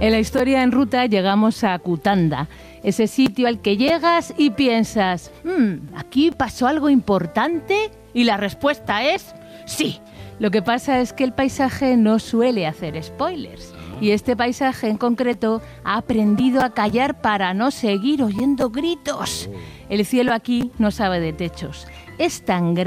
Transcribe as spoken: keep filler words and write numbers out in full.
En la historia en ruta llegamos a Cutanda, ese sitio al que llegas y piensas, mmm, ¿aquí pasó algo importante? Y la respuesta es sí. Lo que pasa es que el paisaje no suele hacer spoilers. Y este paisaje en concreto ha aprendido a callar para no seguir oyendo gritos. El cielo aquí no sabe de techos. Es tan grande